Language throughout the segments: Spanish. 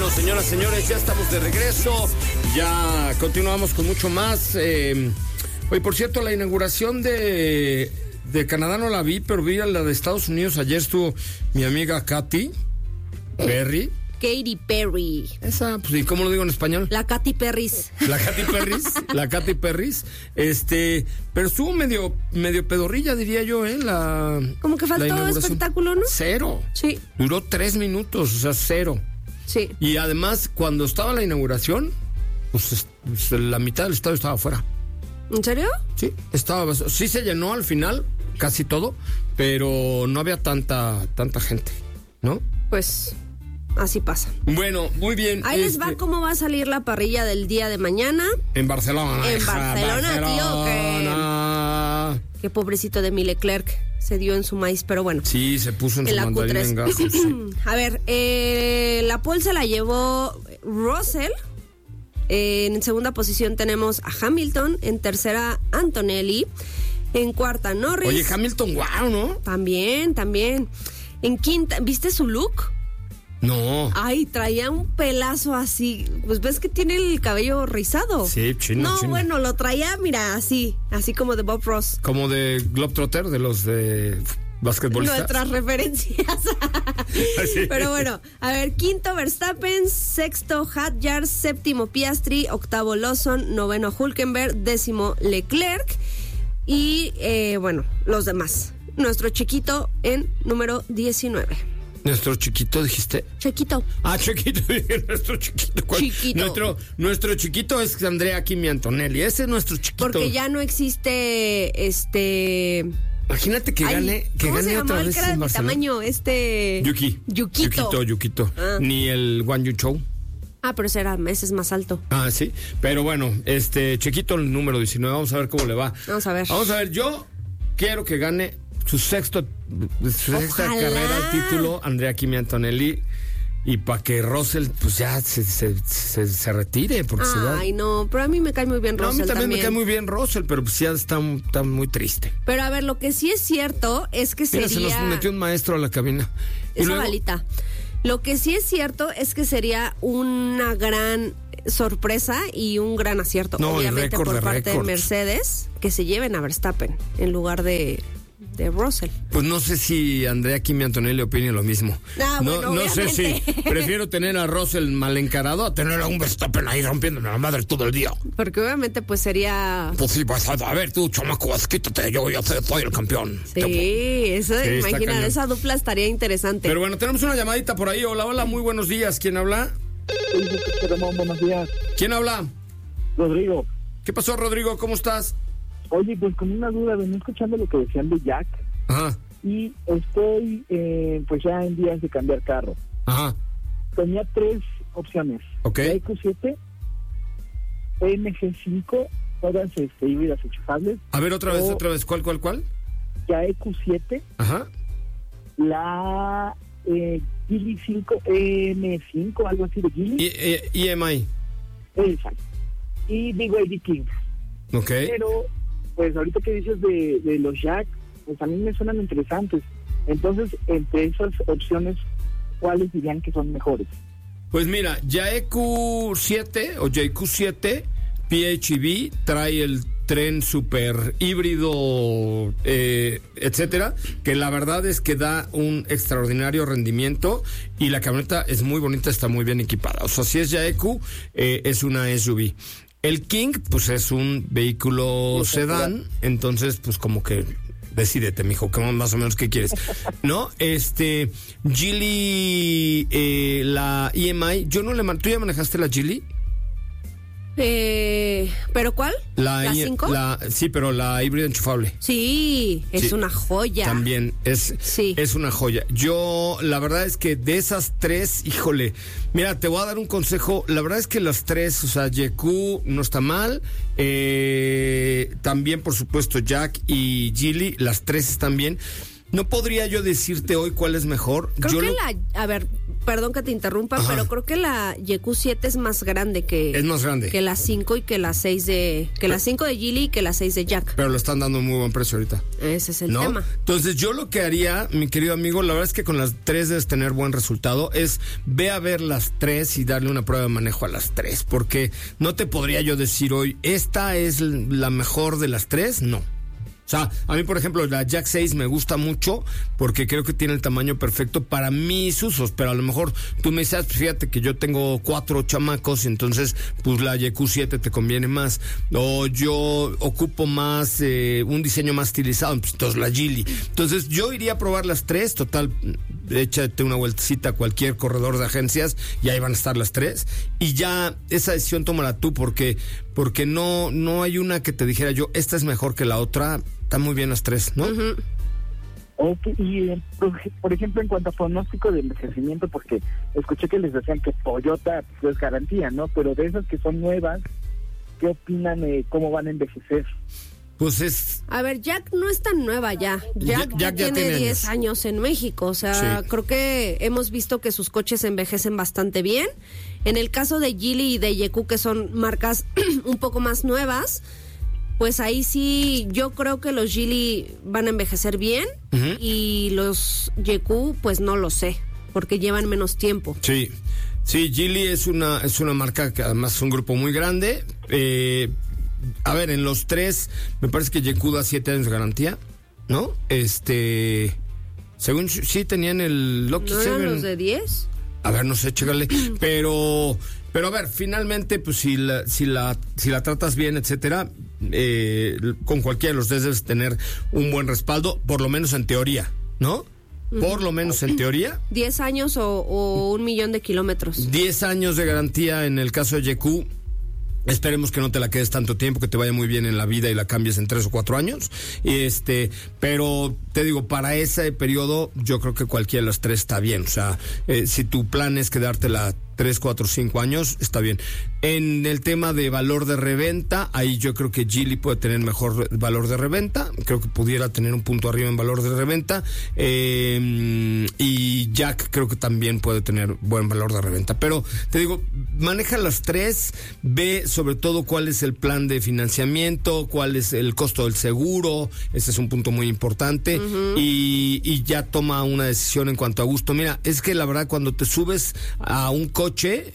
Bueno, señoras, señores, ya estamos de regreso. Ya continuamos con mucho más. Oye, por cierto, la inauguración de Canadá no la vi, pero vi a la de Estados Unidos. Ayer estuvo mi amiga Katy Perry. Katy Perry. Esa, pues, ¿y cómo lo digo en español? La Katy Perrys. La Katy Perrys. La Katy Perrys. Pero estuvo medio pedorrilla, diría yo, Como que faltó espectáculo, ¿no? Cero. Sí. Duró 3 minutos, o sea, cero. Sí. Y además, cuando estaba la inauguración, pues la mitad del estadio estaba afuera. ¿En serio? Sí, sí se llenó al final, casi todo, pero no había tanta gente, ¿no? Pues así pasa. Bueno, muy bien. Ahí les va cómo va a salir la parrilla del día de mañana. En Barcelona. En Barcelona, tío. Qué pobrecito de mi Leclerc se dio en su maíz, pero bueno. Sí, se puso en su mandarín en gajos. Sí. A ver, la pole se la llevó Russell. En segunda posición tenemos a Hamilton. En tercera, Antonelli. En cuarta, Norris. Oye, Hamilton, wow, ¿no? También. En quinta, ¿viste su look? No. Ay, traía un pelazo así. Pues ves que tiene el cabello rizado. Sí, chino. Bueno, lo traía, mira, así como de Bob Ross. Como de Globetrotter, de los de basquetbolistas. Nuestras referencias. Sí. Pero bueno, a ver, quinto Verstappen, sexto Hadjar, séptimo Piastri, octavo Lawson, noveno Hülkenberg, décimo Leclerc y bueno, los demás. Nuestro chiquito en número 19. ¿Nuestro chiquito dijiste? Chiquito. Ah, chiquito, dije nuestro chiquito. ¿Cuál? Chiquito. Nuestro chiquito es Andrea Kimi Antonelli. Ese es nuestro chiquito. Porque ya no existe Imagínate que gane otra vez en Barcelona. Tamaño, Yukito. Ah. Ni el Guan Yu Chou. Ah, pero ese es más alto. Ah, sí. Pero bueno, chiquito el número 19. Vamos a ver cómo le va. Vamos a ver. Yo quiero que gane su sexta carrera al título, Andrea Kimi Antonelli, y para que Russell pues ya se retire. Porque no, pero a mí me cae muy bien Russell. No, a mí también me cae muy bien Russell, pero pues ya está muy triste. Pero a ver, lo que sí es cierto es que Mira, se nos metió un maestro a la cabina. Esa balita. Lo que sí es cierto es que sería una gran sorpresa y un gran acierto, obviamente, por parte de Mercedes, que se lleven a Verstappen en lugar de Russell. Pues no sé si Andrea Kimi Antonelli opine lo mismo. No sé si prefiero tener a Russell mal encarado a tener a un Verstappen ahí rompiéndome la madre todo el día. Porque obviamente pues sería... Pues sí, vas a ver tú, chamaco, quítate, yo ya soy el campeón. Sí, imagina, esa dupla estaría interesante. Pero bueno, tenemos una llamadita por ahí. Hola, muy buenos días. ¿Quién habla? Buenos días. ¿Quién habla? Rodrigo. ¿Qué pasó, Rodrigo? ¿Cómo estás? Oye, pues con una duda, venía escuchando lo que decían de Jack. Ajá. Y estoy pues ya en días de cambiar carro. Ajá. Tenía 3 opciones. Ok. EQ7, MG5, todas híbridas enchufables. A ver, otra vez, ¿cuál? Ya EQ7. Ajá. La Geely 5, M5, algo así de Geely. EMI. Exacto. Y BYD King. Ok. Pero pues ahorita que dices de los Jack, pues a mí me suenan interesantes. Entonces, entre esas opciones, ¿cuáles dirían que son mejores? Pues mira, YQ7 o YQ7 PHEV trae el tren super híbrido, etcétera, que la verdad es que da un extraordinario rendimiento y la camioneta es muy bonita, está muy bien equipada. O sea, si es YQ, es una SUV. El King, pues es un vehículo sedán, entonces, pues como que decídete, mijo, que más o menos qué quieres, ¿no? Geely, la EMI, ¿tú ya manejaste la Geely? ¿Pero cuál? ¿La 5? Sí, pero la híbrida enchufable. Sí, es una joya. También es una joya. Yo, la verdad es que de esas 3, híjole, mira, te voy a dar un consejo. La verdad es que las 3, o sea, YQ no está mal. También, por supuesto, Jack y Geely, las 3 están bien. No podría yo decirte hoy cuál es mejor. A ver, perdón que te interrumpa, Ajá. pero creo que la YQ7 es más grande que... Es más grande. Que la 5 y que la 6 de... Que la 5 de Geely y que la 6 de Jack. Pero lo están dando muy buen precio ahorita. Ese es el ¿No? tema. Entonces yo lo que haría, mi querido amigo, la verdad es que con las 3 debes tener buen resultado, es ve a ver las 3 y darle una prueba de manejo a las 3, porque no te podría yo decir hoy, esta es la mejor de las 3, no. O sea, a mí, por ejemplo, la Jack 6 me gusta mucho porque creo que tiene el tamaño perfecto para mis usos, pero a lo mejor tú me dices, fíjate que yo tengo 4 chamacos, entonces pues la YQ7 te conviene más, o yo ocupo más un diseño más estilizado, pues entonces la Geely. Entonces yo iría a probar las 3, total, échate una vueltecita a cualquier corredor de agencias y ahí van a estar las 3, y ya esa decisión tómala tú, porque no hay una que te dijera yo, esta es mejor que la otra. Están muy bien las 3, ¿no? Ujú. Ok, y por ejemplo, en cuanto a pronóstico de envejecimiento, porque escuché que les decían que Toyota pues, es garantía, ¿no? Pero de esas que son nuevas, ¿qué opinan de cómo van a envejecer? Pues es... A ver, Jack no es tan nueva ya. Jack ya tiene tiene 10 años en México. O sea, Sí. creo que hemos visto que sus coches envejecen bastante bien. En el caso de Geely y de YQ, que son marcas un poco más nuevas, pues ahí sí, yo creo que los Geely van a envejecer bien. Ujú. Y los YQ, pues no lo sé, porque llevan menos tiempo. Sí, Geely es una marca que además es un grupo muy grande. A ver, en los 3, me parece que YQ da 7 años de garantía, ¿no? Según sí tenían el Lucky ¿No eran 7. los de 10? A ver, no sé, chécale. Pero a ver, finalmente, pues si la tratas bien, etcétera, con cualquiera de los 3 debes tener un buen respaldo, por lo menos en teoría, ¿no? Por lo menos en teoría. 10 años o 1,000,000 de kilómetros. 10 años de garantía en el caso de YQ. Esperemos que no te la quedes tanto tiempo, que te vaya muy bien en la vida y la cambies en 3 o 4 años. Pero te digo, para ese periodo, yo creo que cualquiera de las 3 está bien. O sea, si tu plan es quedártela 3, 4, 5 años, está bien. En el tema de valor de reventa, ahí yo creo que Geely puede tener mejor valor de reventa. Creo que pudiera tener un punto arriba en valor de reventa. Y Jack creo que también puede tener buen valor de reventa. Pero te digo, maneja las 3, ve sobre todo cuál es el plan de financiamiento, cuál es el costo del seguro. Ese es un punto muy importante. Uh-huh. Y ya toma una decisión en cuanto a gusto. Mira, es que la verdad cuando te subes a un coche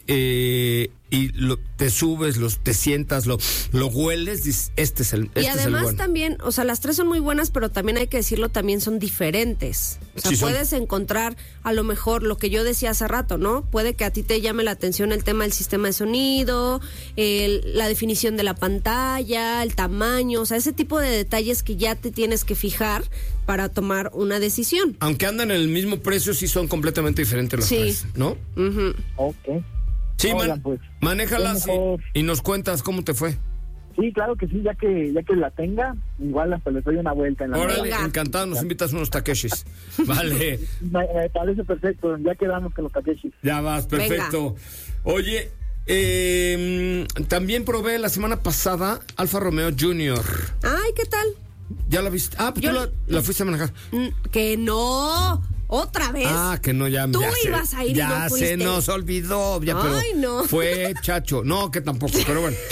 y te subes, te sientas, lo hueles, dices, este es el bueno. Y además también, o sea, las 3 son muy buenas, pero también hay que decirlo, también son diferentes. O sea, sí, puedes encontrar a lo mejor lo que yo decía hace rato, ¿no? Puede que a ti te llame la atención el tema del sistema de sonido, la definición de la pantalla, el tamaño, o sea, ese tipo de detalles que ya te tienes que fijar para tomar una decisión. Aunque andan en el mismo precio, sí son completamente diferentes las 3, ¿no? Uh-huh. Ok. Sí, manéjalas y nos cuentas cómo te fue. Sí, claro que sí, ya que la tenga, igual hasta les doy una vuelta en la Órale, Venga. encantado, nos invitas unos Takeshis. Vale. Me parece perfecto, ya quedamos con los Takeshis. Ya vas, perfecto. Venga. Oye, también probé la semana pasada Alfa Romeo Junior. Ay, ¿qué tal? ¿Ya la viste? Ah, pues tú la fuiste a manejar. Que no... ¿Otra vez? Ah, que no, ya. Tú ya ibas a ir y no fuiste. Ya se nos olvidó. Ya, Ay, pero no. Fue chacho. No, que tampoco, pero bueno.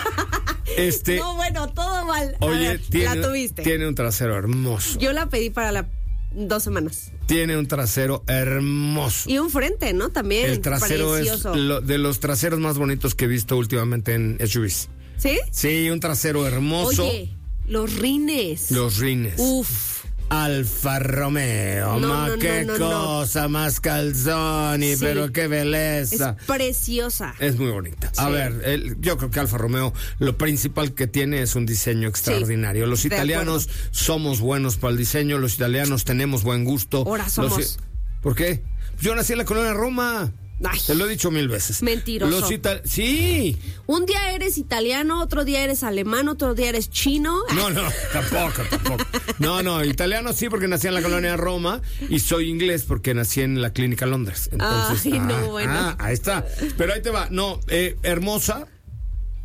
No, bueno, todo mal. Oye, la tuviste. Tiene un trasero hermoso. Yo la pedí para 2 semanas. Tiene un trasero hermoso. Y un frente, ¿no? También. El trasero precioso. Es de los traseros más bonitos que he visto últimamente en SUVs. ¿Sí? Sí, un trasero hermoso. Oye, los rines. Uf. Alfa Romeo, qué cosa más calzoni, sí. Pero qué belleza. Es preciosa. Es muy bonita. Sí. A ver, yo creo que Alfa Romeo lo principal que tiene es un diseño extraordinario. Sí, los italianos somos buenos para el diseño, los italianos tenemos buen gusto. Ahora somos. ¿Por qué? Yo nací en la colonia Roma. Ay, te lo he dicho 1000 veces. Mentiroso. Sí. Un día eres italiano, otro día eres alemán, otro día eres chino. No, tampoco. No, italiano sí porque nací en la colonia Roma y soy inglés porque nací en la Clínica Londres. Entonces, no, bueno. Ahí está. Pero ahí te va. No, hermosa.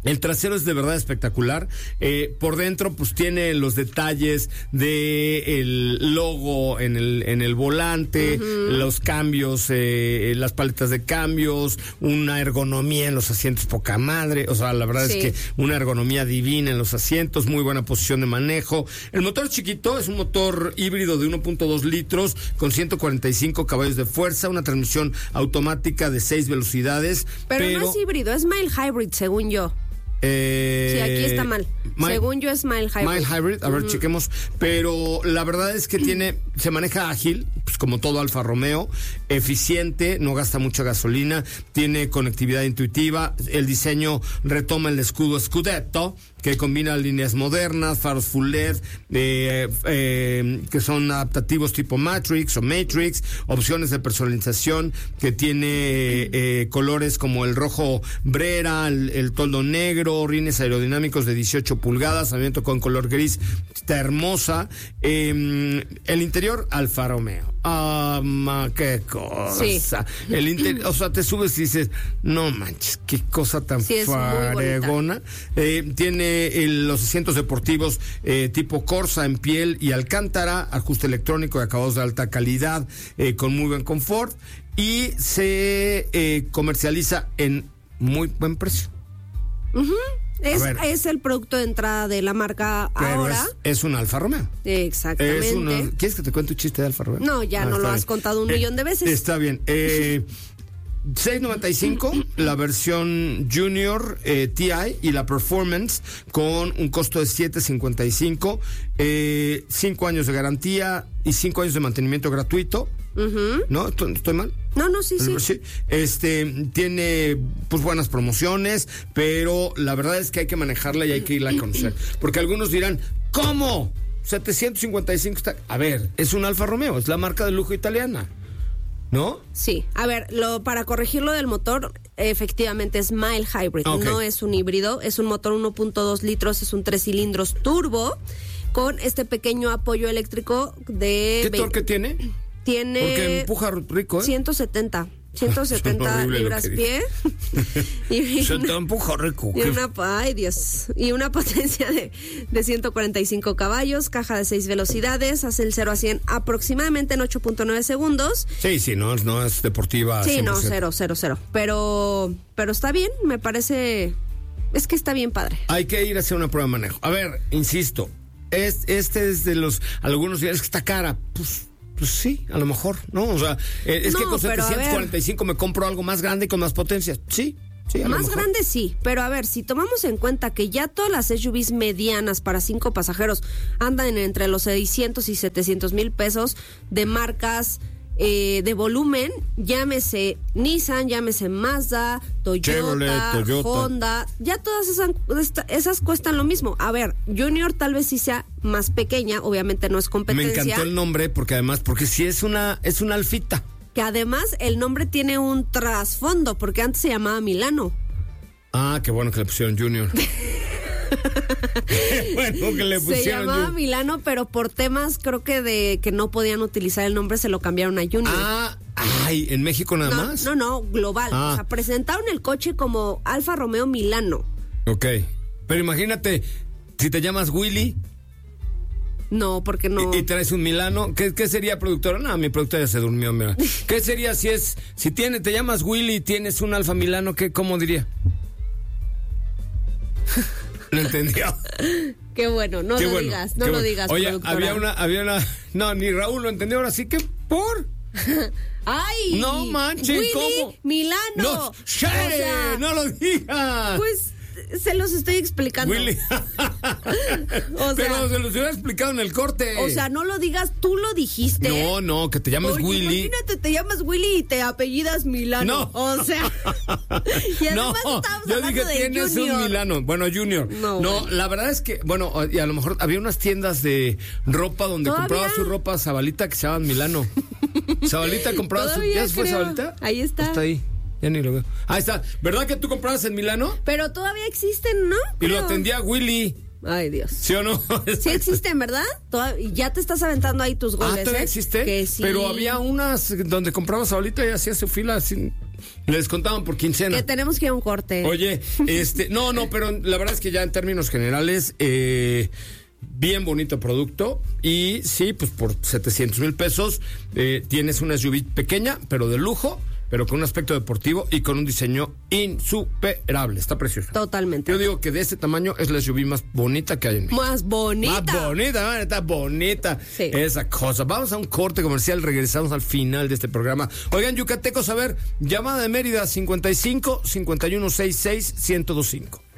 El trasero es de verdad espectacular. Por dentro, pues tiene los detalles de el logo en el volante, los cambios, las paletas de cambios, una ergonomía en los asientos poca madre. O sea, la verdad es que una ergonomía divina en los asientos, muy buena posición de manejo. El motor chiquito es un motor híbrido de 1.2 litros con 145 caballos de fuerza, una transmisión automática de 6 velocidades. Pero no es híbrido, es mild hybrid, según yo. Sí, aquí está mal. Según yo es mild hybrid. Mild hybrid, a ver, chequemos. Pero la verdad es que se maneja ágil, pues como todo Alfa Romeo, eficiente, no gasta mucha gasolina, tiene conectividad intuitiva, el diseño retoma el escudo Scudetto, que combina líneas modernas, faros full LED, que son adaptativos tipo Matrix, opciones de personalización, que tiene colores como el rojo brera, el toldo negro, rines aerodinámicos de 18 pulgadas, movimiento con color gris, está hermosa. El interior, Alfa Romeo. Qué cosa. Sí. El interior, o sea, te subes y dices, no manches, qué cosa tan faregona. Tiene los asientos deportivos tipo Corsa en piel y alcántara, ajuste electrónico de acabados de alta calidad, con muy buen confort, y se comercializa en muy buen precio. Es el producto de entrada de la marca ahora. Es un Alfa Romeo. Exactamente. ¿Quieres que te cuente un chiste de Alfa Romeo? No, ya no lo has contado 1,000,000 de veces. Está bien. $695 la versión Junior TI y la Performance con un costo de $755, 5 años de garantía y 5 años de mantenimiento gratuito. ¿No? ¿Estoy mal? No, sí. Tiene pues buenas promociones, pero la verdad es que hay que manejarla y hay que irla a conocer. Porque algunos dirán, ¿cómo? 755 está... A ver, es un Alfa Romeo, es la marca de lujo italiana, ¿no? Sí, a ver, para corregir lo del motor, efectivamente es mild hybrid, no es un híbrido, es un motor 1.2 litros, es un 3 cilindros turbo, con este pequeño apoyo eléctrico de... ¿Qué torque tiene? Porque empuja rico, 170 libras pie. Se te empuja rico. Y una potencia de 145 caballos, caja de 6 velocidades, hace el 0 a 100 aproximadamente en 8.9 segundos. Sí, no es deportiva. Sí, 100%. No, cero. Pero está bien, me parece, es que está bien padre. Hay que ir a hacer una prueba de manejo. A ver, insisto, este es de los, algunos días que está cara, pues sí, a lo mejor, ¿no? O sea, es que con 745 me compro algo más grande y con más potencia. Sí, a más grande sí, pero a ver, si tomamos en cuenta que ya todas las SUVs medianas para 5 pasajeros andan entre los 600 y 700 mil pesos de marcas de volumen, llámese Nissan, llámese Mazda, Toyota, Honda, ya todas esas cuestan lo mismo. A ver, Junior tal vez sí sea más pequeña, obviamente no es competencia. Me encantó el nombre porque sí es una alfita. Que además el nombre tiene un trasfondo, porque antes se llamaba Milano. Qué bueno que le pusieron Junior. Bueno, que le pusieron. Se llamaba Milano, pero por temas creo que de que no podían utilizar el nombre se lo cambiaron a Junior. ¿En México nada más? No, global. O sea, presentaron el coche como Alfa Romeo Milano. Ok, pero imagínate, si te llamas Willy. No, porque no. Y traes un Milano, ¿qué sería, productora? No, mi productora ya se durmió, mira. ¿Qué sería si te llamas Willy y tienes un Alfa Milano, cómo diría? ¿No entendió? Qué bueno, no lo digas, Oye, productora. había una, no, ni Raúl lo entendió, ahora sí que ¿por? ¡Ay! No manches, Willy ¿cómo? Milano. No, no lo digas. Pues se los estoy explicando. Willy. Pero se los hubiera explicado en el corte. O sea, no lo digas, tú lo dijiste. No, que te llames Willy. Imagínate, te llamas Willy y te apellidas Milano. No. O sea. Y además yo dije, tienes Junior. un Milano. Bueno, Junior. No, la verdad es que, bueno, y a lo mejor había unas tiendas de ropa donde compraba su ropa Zabalita que se llamaban Milano. Zabalita compraba su. ¿Ya fue Zabalita? Ahí está. Está ahí. Ya ni lo veo. Ahí está. ¿Verdad que tú comprabas en Milano? Pero todavía existen, ¿no? Y lo atendía Willy. Ay, Dios. ¿Sí o no? Sí existen, ¿verdad? Ya te estás aventando ahí tus goles. ¿Todavía existe? Que sí. Pero había unas donde comprabas ahorita y hacía su fila así. Les contaban por quincena. Que tenemos que ir a un corte. Oye, no, pero la verdad es que ya en términos generales, bien bonito producto. Y sí, pues por 700,000 pesos tienes una SUV pequeña, pero de lujo, pero con un aspecto deportivo y con un diseño insuperable. Está precioso. Totalmente. Yo digo que de ese tamaño es la SUV más bonita que hay en México. Más bonita. Más bonita, man, está bonita Sí. esa cosa. Vamos a un corte comercial, regresamos al final de este programa. Oigan, yucatecos, a ver, llamada de Mérida 55 51 66 1025.